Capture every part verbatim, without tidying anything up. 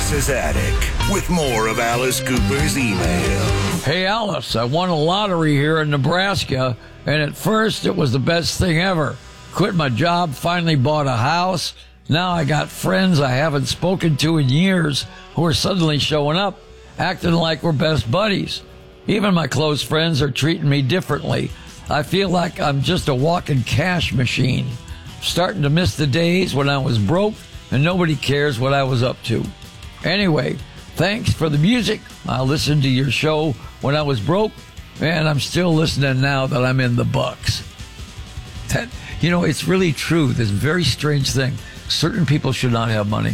Alice's Attic with more of Alice Cooper's email. Hey, Alice, I won a lottery here in Nebraska, and at first it was the best thing ever. Quit my job, finally bought a house. Now I got friends I haven't spoken to in years who are suddenly showing up, acting like we're best buddies. Even my close friends are treating me differently. I feel like I'm just a walking cash machine. Starting to miss the days when I was broke and nobody cares what I was up to. Anyway, thanks for the music. I listened to your show when I was broke, and I'm still listening now that I'm in the bucks. That, you know, it's really true. This very strange thing. Certain people should not have money.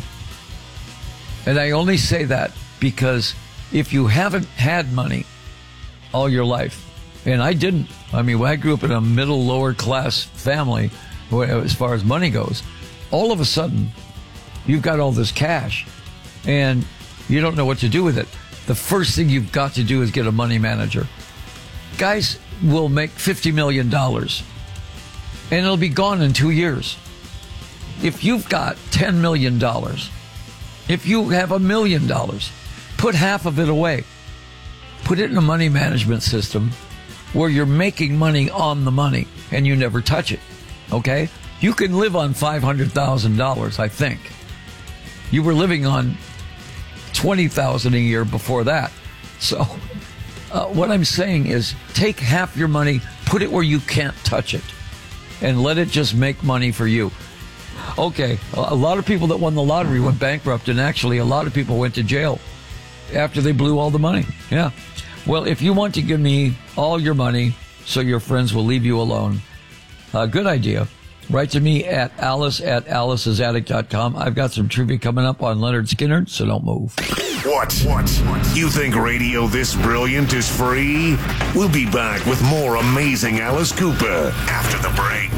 And I only say that because if you haven't had money all your life, and I didn't. I mean, I grew up in a middle, lower class family as far as money goes. All of a sudden, you've got all this cash and you don't know what to do with it. The first thing you've got to do is get a money manager. Guys will make fifty million dollars and it'll be gone in two years. If you've got ten million dollars, if you have a million dollars, put half of it away. Put it in a money management system where you're making money on the money and you never touch it. Okay? You can live on five hundred thousand dollars, I think. You were living on twenty thousand dollars a year before that. So uh, what I'm saying is take half your money, put it where you can't touch it, and let it just make money for you. Okay, a lot of people that won the lottery went bankrupt, and actually a lot of people went to jail after they blew all the money. Yeah. Well, if you want to give me all your money so your friends will leave you alone, uh, good idea. Write to me at alice at alice's attic dot com. I've got some trivia coming up on Leonard Skinner, so don't move. What? What? You think radio this brilliant is free? We'll be back with more amazing Alice Cooper after the break.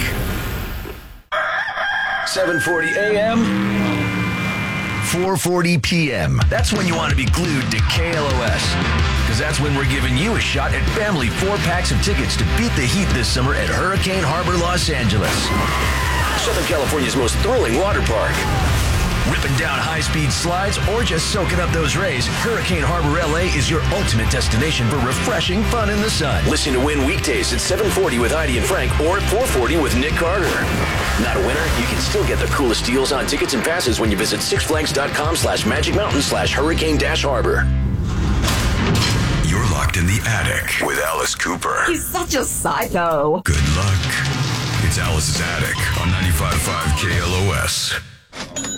seven forty a.m. four forty p.m. That's when you want to be glued to K L O S. Because that's when we're giving you a shot at family four packs of tickets to beat the heat this summer at Hurricane Harbor, Los Angeles. Southern California's most thrilling water park. Ripping down high-speed slides or just soaking up those rays, Hurricane Harbor L A is your ultimate destination for refreshing fun in the sun. Listen to Win weekdays at seven forty with Heidi and Frank or at four forty with Nick Carter. Not a winner? You can still get the coolest deals on tickets and passes when you visit sixflags.com slash magic mountain slash hurricane dash harbor. You're locked in the attic with Alice Cooper. He's such a psycho. Good luck. It's Alice's Attic on ninety-five point five K L O S.